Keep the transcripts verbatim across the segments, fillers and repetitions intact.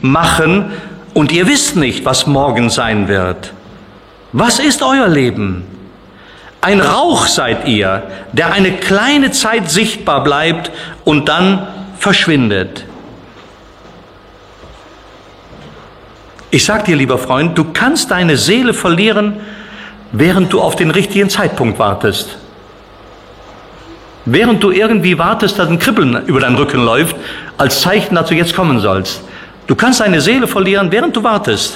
machen und ihr wisst nicht, was morgen sein wird. Was ist euer Leben? Ein Rauch seid ihr, der eine kleine Zeit sichtbar bleibt und dann verschwindet. Ich sag dir, lieber Freund, du kannst deine Seele verlieren, während du auf den richtigen Zeitpunkt wartest. Während du irgendwie wartest, dass ein Kribbeln über deinen Rücken läuft, als Zeichen, dass du jetzt kommen sollst. Du kannst deine Seele verlieren, während du wartest.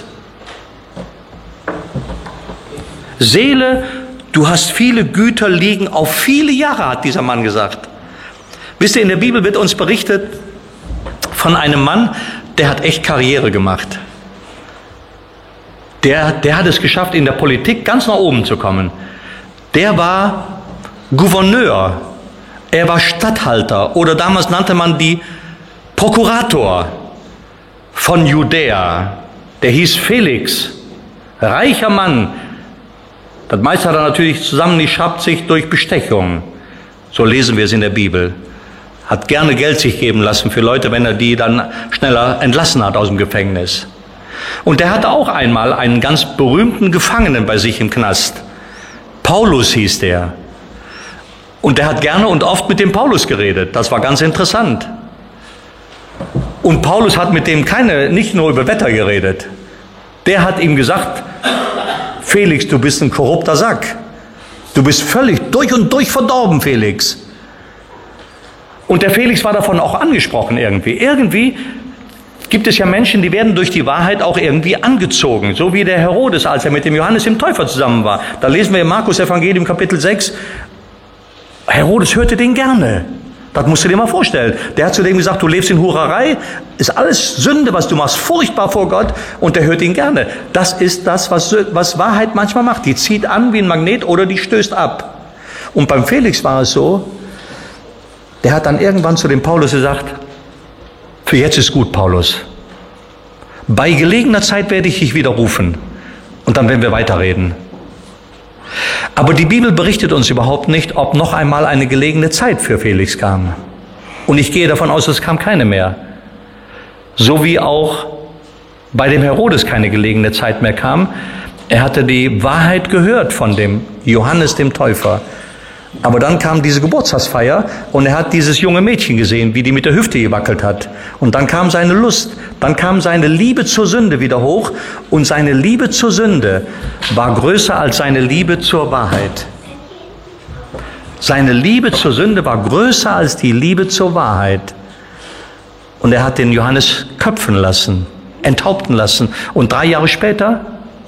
Seele, du hast viele Güter liegen auf viele Jahre, hat dieser Mann gesagt. Wisst ihr, in der Bibel wird uns berichtet von einem Mann, der hat echt Karriere gemacht. Der, der hat es geschafft, in der Politik ganz nach oben zu kommen. Der war Gouverneur, er war Statthalter oder damals nannte man die Prokurator von Judäa. Der hieß Felix, reicher Mann. Das meiste hat er natürlich zusammengeschraubt sich durch Bestechung. So lesen wir es in der Bibel. Hat gerne Geld sich geben lassen für Leute, wenn er die dann schneller entlassen hat aus dem Gefängnis. Und der hatte auch einmal einen ganz berühmten Gefangenen bei sich im Knast. Paulus hieß der. Und der hat gerne und oft mit dem Paulus geredet. Das war ganz interessant. Und Paulus hat mit dem keine, nicht nur über Wetter geredet. Der hat ihm gesagt, Felix, du bist ein korrupter Sack. Du bist völlig durch und durch verdorben, Felix. Und der Felix war davon auch angesprochen irgendwie. Irgendwie gibt es ja Menschen, die werden durch die Wahrheit auch irgendwie angezogen. So wie der Herodes, als er mit dem Johannes dem Täufer zusammen war. Da lesen wir im Markus Evangelium Kapitel sechs, Herodes hörte den gerne. Das musst du dir mal vorstellen. Der hat zu dem gesagt, du lebst in Hurerei, ist alles Sünde, was du machst, furchtbar vor Gott, und der hört ihn gerne. Das ist das, was, was Wahrheit manchmal macht. Die zieht an wie ein Magnet oder die stößt ab. Und beim Felix war es so, der hat dann irgendwann zu dem Paulus gesagt, für jetzt ist gut, Paulus. Bei gelegener Zeit werde ich dich wieder rufen und dann werden wir weiterreden. Aber die Bibel berichtet uns überhaupt nicht, ob noch einmal eine gelegene Zeit für Felix kam. Und ich gehe davon aus, es kam keine mehr. So wie auch bei dem Herodes keine gelegene Zeit mehr kam. Er hatte die Wahrheit gehört von dem Johannes dem Täufer. Aber dann kam diese Geburtstagsfeier und er hat dieses junge Mädchen gesehen, wie die mit der Hüfte gewackelt hat. Und dann kam seine Lust, dann kam seine Liebe zur Sünde wieder hoch und seine Liebe zur Sünde war größer als seine Liebe zur Wahrheit. Seine Liebe zur Sünde war größer als die Liebe zur Wahrheit. Und er hat den Johannes köpfen lassen, enthaupten lassen. Und drei Jahre später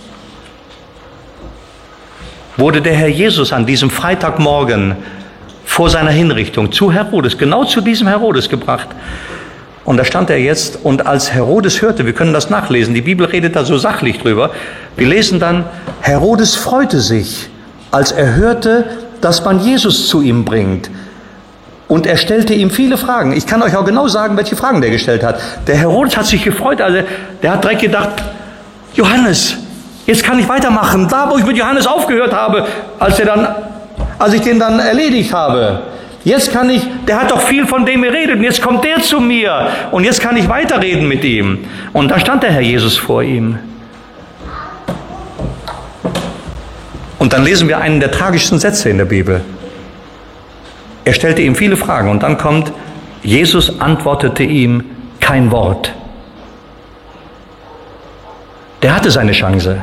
wurde der Herr Jesus an diesem Freitagmorgen vor seiner Hinrichtung zu Herodes, genau zu diesem Herodes gebracht. Und da stand er jetzt, und als Herodes hörte, wir können das nachlesen, die Bibel redet da so sachlich drüber, wir lesen dann, Herodes freute sich, als er hörte, dass man Jesus zu ihm bringt. Und er stellte ihm viele Fragen. Ich kann euch auch genau sagen, welche Fragen der gestellt hat. Der Herodes hat sich gefreut, also der hat direkt gedacht, Johannes, jetzt kann ich weitermachen, da wo ich mit Johannes aufgehört habe, als, er dann, als ich den dann erledigt habe. Jetzt kann ich, der hat doch viel von dem geredet und jetzt kommt der zu mir und jetzt kann ich weiterreden mit ihm. Und da stand der Herr Jesus vor ihm. Und dann lesen wir einen der tragischsten Sätze in der Bibel. Er stellte ihm viele Fragen und dann kommt, Jesus antwortete ihm kein Wort. Der hatte seine Chance.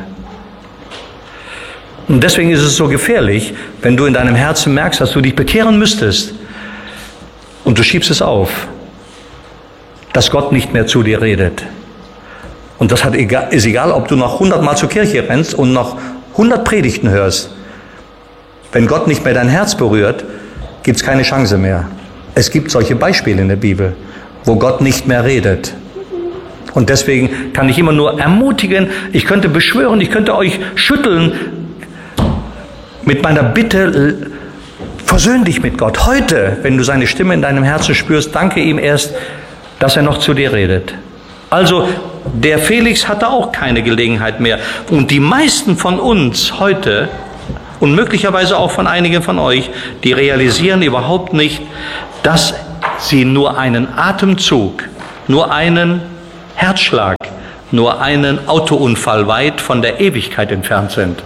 Und deswegen ist es so gefährlich, wenn du in deinem Herzen merkst, dass du dich bekehren müsstest und du schiebst es auf, dass Gott nicht mehr zu dir redet. Und das hat egal, ist egal, ob du noch hundertmal zur Kirche rennst und noch hundert Predigten hörst. Wenn Gott nicht mehr dein Herz berührt, gibt es keine Chance mehr. Es gibt solche Beispiele in der Bibel, wo Gott nicht mehr redet. Und deswegen kann ich immer nur ermutigen, ich könnte beschwören, ich könnte euch schütteln mit meiner Bitte, versöhn dich mit Gott. Heute, wenn du seine Stimme in deinem Herzen spürst, danke ihm erst, dass er noch zu dir redet. Also, der Felix hatte auch keine Gelegenheit mehr. Und die meisten von uns heute und möglicherweise auch von einigen von euch, die realisieren überhaupt nicht, dass sie nur einen Atemzug, nur einen Herzschlag nur einen Autounfall weit von der Ewigkeit entfernt sind.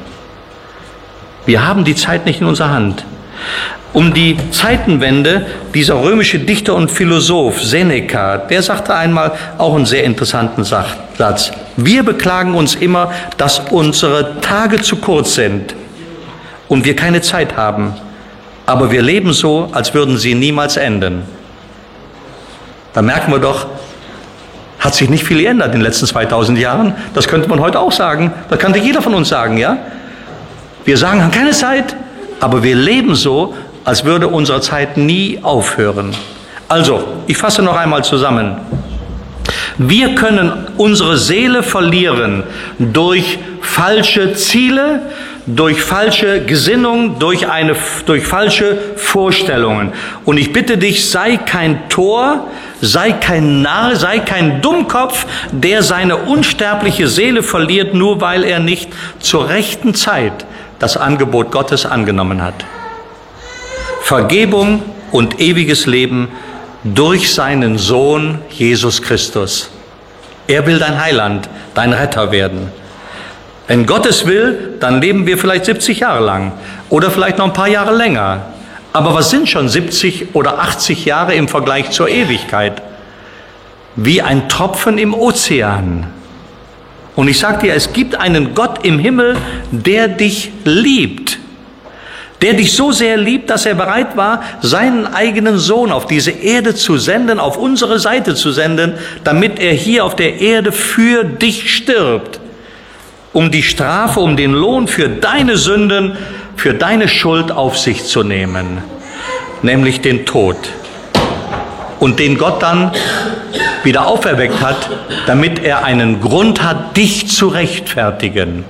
Wir haben die Zeit nicht in unserer Hand. Um die Zeitenwende, dieser römische Dichter und Philosoph Seneca, der sagte einmal auch einen sehr interessanten Satz. Wir beklagen uns immer, dass unsere Tage zu kurz sind und wir keine Zeit haben. Aber wir leben so, als würden sie niemals enden. Da merken wir doch, hat sich nicht viel geändert in den letzten zweitausend Jahren. Das könnte man heute auch sagen. Das könnte jeder von uns sagen, ja? Wir sagen, wir haben keine Zeit, aber wir leben so, als würde unsere Zeit nie aufhören. Also, ich fasse noch einmal zusammen. Wir können unsere Seele verlieren durch falsche Ziele, durch falsche Gesinnung, durch, eine, durch falsche Vorstellungen. Und ich bitte dich, sei kein Tor, sei kein Narr, sei kein Dummkopf, der seine unsterbliche Seele verliert, nur weil er nicht zur rechten Zeit das Angebot Gottes angenommen hat. Vergebung und ewiges Leben durch seinen Sohn Jesus Christus. Er will dein Heiland, dein Retter werden. Wenn Gott es will, dann leben wir vielleicht siebzig Jahre lang oder vielleicht noch ein paar Jahre länger. Aber was sind schon siebzig oder achtzig Jahre im Vergleich zur Ewigkeit? Wie ein Tropfen im Ozean. Und ich sage dir, es gibt einen Gott im Himmel, der dich liebt. Der dich so sehr liebt, dass er bereit war, seinen eigenen Sohn auf diese Erde zu senden, auf unsere Seite zu senden, damit er hier auf der Erde für dich stirbt. Um die Strafe, um den Lohn für deine Sünden, für deine Schuld auf sich zu nehmen. Nämlich den Tod. Und den Gott dann wieder auferweckt hat, damit er einen Grund hat, dich zu rechtfertigen.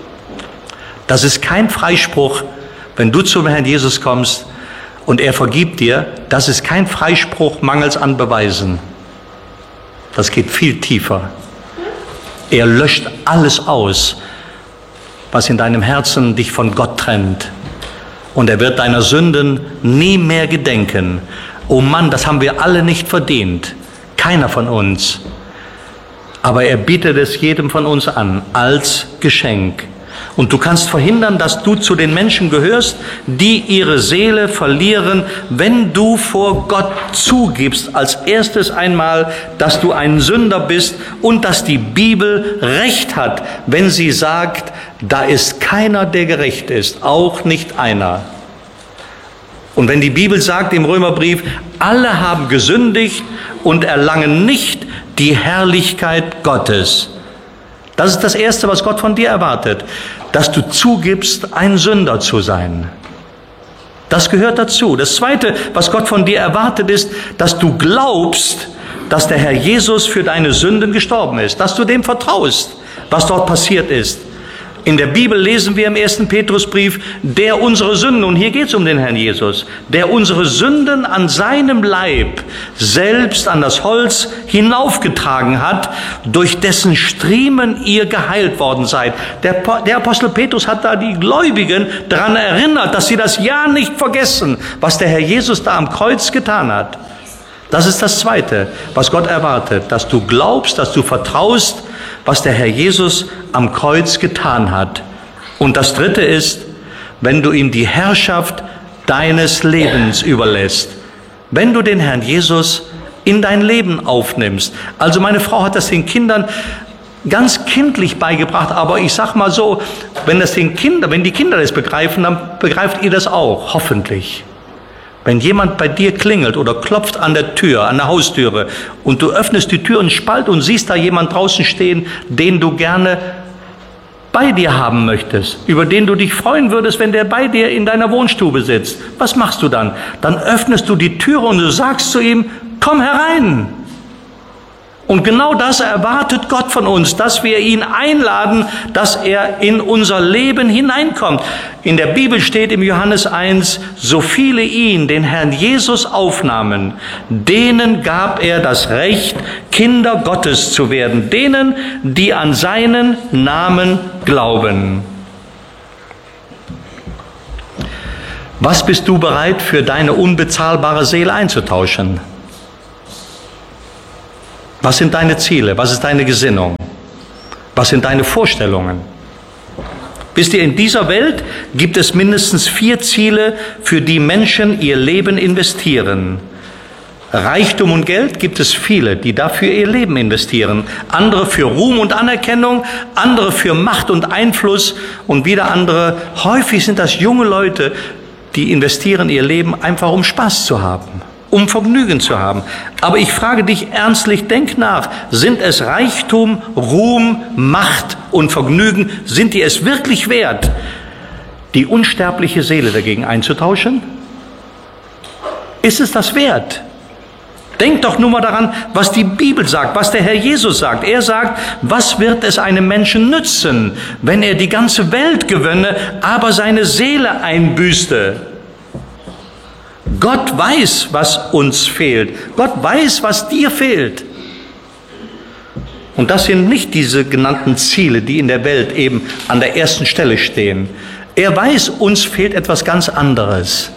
Das ist kein Freispruch, wenn du zum Herrn Jesus kommst und er vergibt dir. Das ist kein Freispruch mangels an Beweisen. Das geht viel tiefer. Er löscht alles aus, was in deinem Herzen dich von Gott trennt. Und er wird deiner Sünden nie mehr gedenken. Oh Mann, das haben wir alle nicht verdient. Keiner von uns. Aber er bietet es jedem von uns an, als Geschenk. Und du kannst verhindern, dass du zu den Menschen gehörst, die ihre Seele verlieren, wenn du vor Gott zugibst, als erstes einmal, dass du ein Sünder bist und dass die Bibel Recht hat, wenn sie sagt, da ist keiner, der gerecht ist, auch nicht einer. Und wenn die Bibel sagt im Römerbrief, alle haben gesündigt und erlangen nicht die Herrlichkeit Gottes. Das ist das Erste, was Gott von dir erwartet, dass du zugibst, ein Sünder zu sein. Das gehört dazu. Das Zweite, was Gott von dir erwartet, ist, dass du glaubst, dass der Herr Jesus für deine Sünden gestorben ist, dass du dem vertraust, was dort passiert ist. In der Bibel lesen wir im ersten Petrusbrief, der unsere Sünden, und hier geht es um den Herrn Jesus, der unsere Sünden an seinem Leib selbst an das Holz hinaufgetragen hat, durch dessen Striemen ihr geheilt worden seid. Der, der Apostel Petrus hat da die Gläubigen daran erinnert, dass sie das ja nicht vergessen, was der Herr Jesus da am Kreuz getan hat. Das ist das Zweite, was Gott erwartet, dass du glaubst, dass du vertraust, was der Herr Jesus am Kreuz getan hat. Und das Dritte ist, wenn du ihm die Herrschaft deines Lebens überlässt. Wenn du den Herrn Jesus in dein Leben aufnimmst. Also meine Frau hat das den Kindern ganz kindlich beigebracht, aber ich sag mal so, wenn das den Kindern, wenn die Kinder das begreifen, dann begreift ihr das auch, hoffentlich. Wenn jemand bei dir klingelt oder klopft an der Tür, an der Haustüre und du öffnest die Tür einen Spalt und siehst da jemand draußen stehen, den du gerne bei dir haben möchtest, über den du dich freuen würdest, wenn der bei dir in deiner Wohnstube sitzt. Was machst du dann? Dann öffnest du die Türe und du sagst zu ihm, komm herein. Und genau das erwartet Gott von uns, dass wir ihn einladen, dass er in unser Leben hineinkommt. In der Bibel steht im Johannes eins, so viele ihn, den Herrn Jesus, aufnahmen, denen gab er das Recht, Kinder Gottes zu werden, denen, die an seinen Namen glauben. Was bist du bereit, für deine unbezahlbare Seele einzutauschen? Was sind deine Ziele? Was ist deine Gesinnung? Was sind deine Vorstellungen? Wisst ihr, in dieser Welt gibt es mindestens vier Ziele, für die Menschen ihr Leben investieren. Reichtum und Geld gibt es viele, die dafür ihr Leben investieren. Andere für Ruhm und Anerkennung, andere für Macht und Einfluss und wieder andere, häufig sind das junge Leute, die investieren ihr Leben einfach, um Spaß zu haben, um Vergnügen zu haben. Aber ich frage dich ernstlich, denk nach, sind es Reichtum, Ruhm, Macht und Vergnügen, sind die es wirklich wert, die unsterbliche Seele dagegen einzutauschen? Ist es das wert? Denk doch nur mal daran, was die Bibel sagt, was der Herr Jesus sagt. Er sagt, was wird es einem Menschen nützen, wenn er die ganze Welt gewönne, aber seine Seele einbüßte? Gott weiß, was uns fehlt. Gott weiß, was dir fehlt. Und das sind nicht diese genannten Ziele, die in der Welt eben an der ersten Stelle stehen. Er weiß, uns fehlt etwas ganz anderes.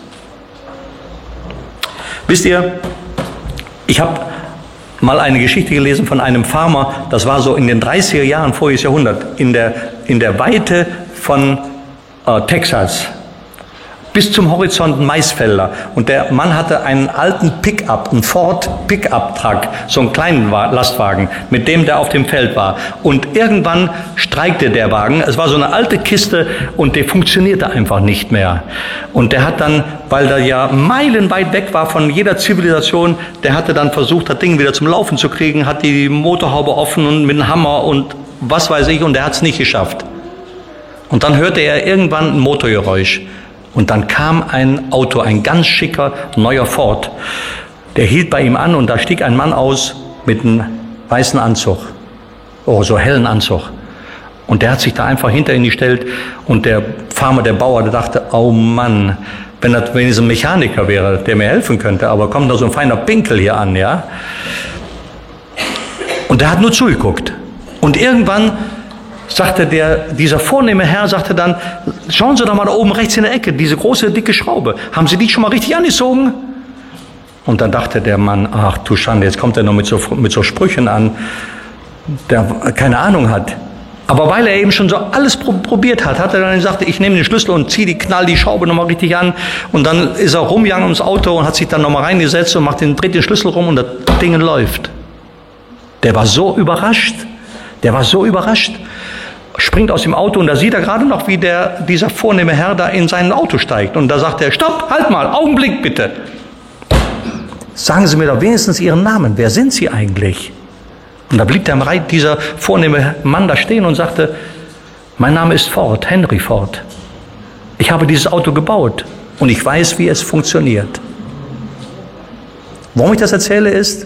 Wisst ihr, ich habe mal eine Geschichte gelesen von einem Farmer, das war so in den dreißiger Jahren voriges Jahrhundert, in der, in der Weite von äh, Texas. Bis zum Horizont Maisfelder. Und der Mann hatte einen alten Pickup, einen Ford Pickup-Truck, so einen kleinen Lastwagen, mit dem der auf dem Feld war. Und irgendwann streikte der Wagen. Es war so eine alte Kiste und der funktionierte einfach nicht mehr. Und der hat dann, weil der ja meilenweit weg war von jeder Zivilisation, der hatte dann versucht, das Ding wieder zum Laufen zu kriegen, hat die Motorhaube offen und mit einem Hammer und was weiß ich, und der hat es nicht geschafft. Und dann hörte er irgendwann ein Motorgeräusch. Und dann kam ein Auto, ein ganz schicker, neuer Ford. Der hielt bei ihm an und da stieg ein Mann aus mit einem weißen Anzug. Oh, so hellen Anzug. Und der hat sich da einfach hinter ihn gestellt und der Farmer, der Bauer, der dachte, oh Mann, wenn das wenigstens ein Mechaniker wäre, der mir helfen könnte, aber kommt da so ein feiner Pinkel hier an, ja? Und der hat nur zugeguckt. Und irgendwann sagte der, dieser vornehme Herr, sagte dann, schauen Sie doch mal da oben rechts in der Ecke, diese große, dicke Schraube. Haben Sie die schon mal richtig angezogen? Und dann dachte der Mann, ach du Schande, jetzt kommt er noch mit so, mit so Sprüchen an, der keine Ahnung hat. Aber weil er eben schon so alles probiert hat, hat er dann gesagt, ich nehme den Schlüssel und ziehe die, knall die Schraube nochmal richtig an. Und dann ist er rumgegangen ums Auto und hat sich dann nochmal reingesetzt und macht den, dreht den Schlüssel rum und das Ding läuft. Der war so überrascht, der war so überrascht. Springt aus dem Auto und da sieht er gerade noch, wie der, dieser vornehme Herr da in sein Auto steigt. Und da sagt er, stopp, halt mal, Augenblick bitte. Sagen Sie mir doch wenigstens Ihren Namen, wer sind Sie eigentlich? Und da blieb der, dieser vornehme Mann da stehen und sagte, mein Name ist Ford, Henry Ford. Ich habe dieses Auto gebaut und ich weiß, wie es funktioniert. Warum ich das erzähle ist,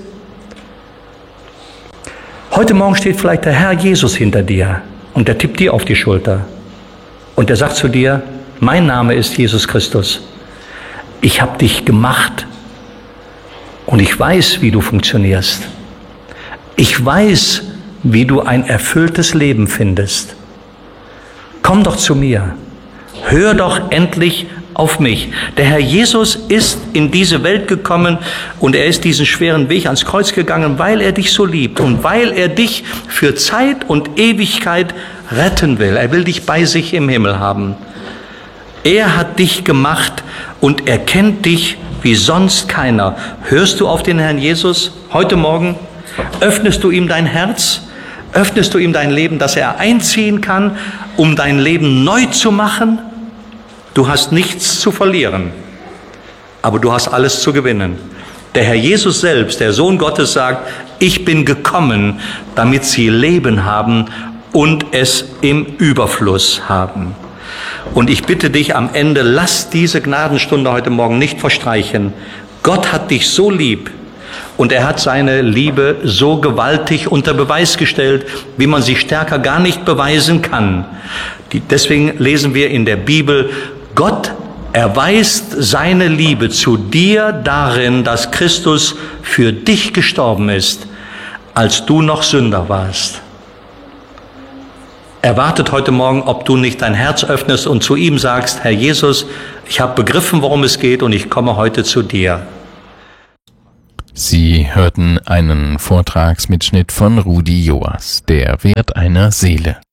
heute Morgen steht vielleicht der Herr Jesus hinter dir. Und der tippt dir auf die Schulter. Und der sagt zu dir, mein Name ist Jesus Christus. Ich habe dich gemacht. Und ich weiß, wie du funktionierst. Ich weiß, wie du ein erfülltes Leben findest. Komm doch zu mir. Hör doch endlich auf mich. Der Herr Jesus ist in diese Welt gekommen und er ist diesen schweren Weg ans Kreuz gegangen, weil er dich so liebt und weil er dich für Zeit und Ewigkeit retten will. Er will dich bei sich im Himmel haben. Er hat dich gemacht und er kennt dich wie sonst keiner. Hörst du auf den Herrn Jesus heute Morgen? Öffnest du ihm dein Herz? Öffnest du ihm dein Leben, dass er einziehen kann, um dein Leben neu zu machen? Du hast nichts zu verlieren, aber du hast alles zu gewinnen. Der Herr Jesus selbst, der Sohn Gottes, sagt, ich bin gekommen, damit sie Leben haben und es im Überfluss haben. Und ich bitte dich am Ende, lass diese Gnadenstunde heute Morgen nicht verstreichen. Gott hat dich so lieb und er hat seine Liebe so gewaltig unter Beweis gestellt, wie man sie stärker gar nicht beweisen kann. Die, deswegen lesen wir in der Bibel, Gott erweist seine Liebe zu dir darin, dass Christus für dich gestorben ist, als du noch Sünder warst. Er wartet heute Morgen, ob du nicht dein Herz öffnest und zu ihm sagst, Herr Jesus, ich habe begriffen, worum es geht und ich komme heute zu dir. Sie hörten einen Vortragsmitschnitt von Rudi Joas, Der Wert einer Seele.